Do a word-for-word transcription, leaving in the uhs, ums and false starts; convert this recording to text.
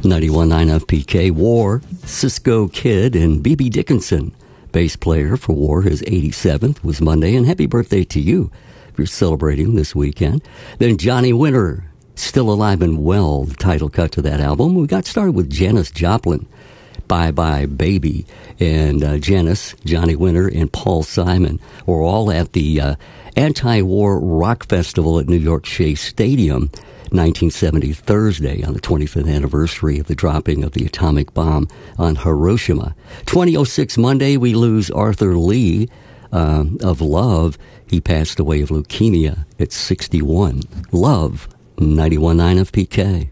ninety-one point nine F P K, War, Cisco Kid, and B B Dickinson. Bass player for War, his eighty-seventh was Monday, and happy birthday to you if you're celebrating this weekend. Then Johnny Winter, Still Alive and Well, the title cut to that album. We got started with Janis Joplin, Bye Bye Baby, and uh, Janis, Johnny Winter, and Paul Simon were all at the uh, Anti-War Rock Festival at New York Shea Stadium, nineteen seventy, Thursday, on the twenty-fifth anniversary of the dropping of the atomic bomb on Hiroshima. twenty oh six Monday, we lose Arthur Lee um, of Love. He passed away of leukemia at sixty-one. Love, ninety-one point nine F P K.